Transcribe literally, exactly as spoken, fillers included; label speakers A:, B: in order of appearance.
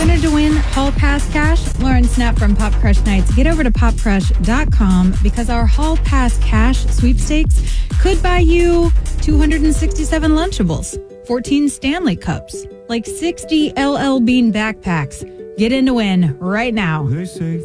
A: entered to win Hall Pass cash? Lauren Snap from Pop Crush Nights. Get over to pop crush dot com because our Hall Pass cash sweepstakes could buy you two hundred sixty-seven Lunchables, fourteen Stanley Cups, like sixty L L Bean backpacks. Get in to win right now.
B: They say